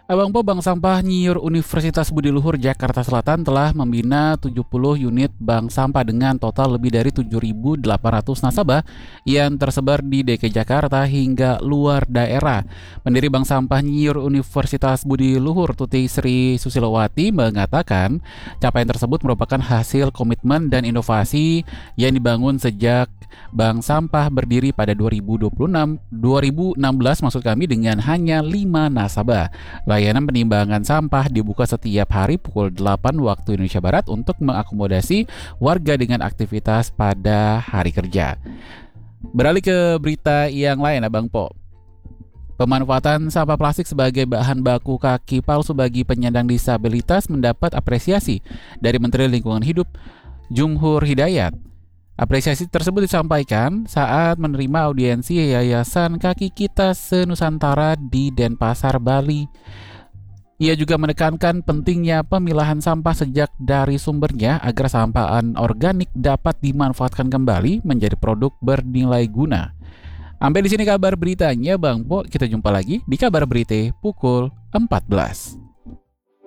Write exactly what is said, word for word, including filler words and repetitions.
Abang Po, Bank Sampah Nyiur Universitas Budi Luhur Jakarta Selatan telah membina tujuh puluh unit bank sampah dengan total lebih dari tujuh ribu delapan ratus nasabah yang tersebar di D K I Jakarta hingga luar daerah. Pendiri Bank Sampah Nyiur Universitas Budi Luhur, Tuti Sri Susilowati, mengatakan capaian tersebut merupakan hasil komitmen dan inovasi yang dibangun sejak Bank Sampah berdiri pada dua ribu dua puluh enam, dua ribu enam belas maksud kami, dengan hanya lima nasabah. Layanan penimbangan sampah dibuka setiap hari pukul delapan waktu Indonesia Barat untuk mengakomodasi warga dengan aktivitas pada hari kerja. Beralih ke berita yang lain, Abang Po. Pemanfaatan sampah plastik sebagai bahan baku kaki palsu bagi penyandang disabilitas mendapat apresiasi dari Menteri Lingkungan Hidup Jumhur Hidayat. Apresiasi tersebut disampaikan saat menerima audiensi Yayasan Kaki Kita Se-Nusantara di Denpasar, Bali. Ia juga menekankan pentingnya pemilahan sampah sejak dari sumbernya agar sampah anorganik dapat dimanfaatkan kembali menjadi produk bernilai guna. Sampai di sini kabar beritanya, Bang Po. Kita jumpa lagi di kabar berita pukul empat belas.